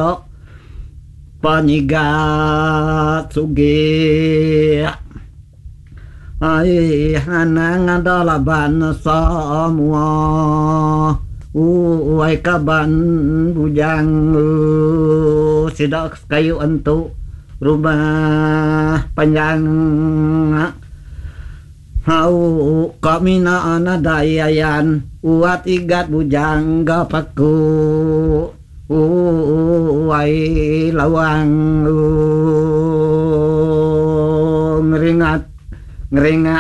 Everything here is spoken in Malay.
dok panyigat sugih ai hanang dalaban semua uai kaban bujang sidak kayu untuk rumah panjang hau kami na dayayan uat igat bujang gapaku uai lawang ngeringat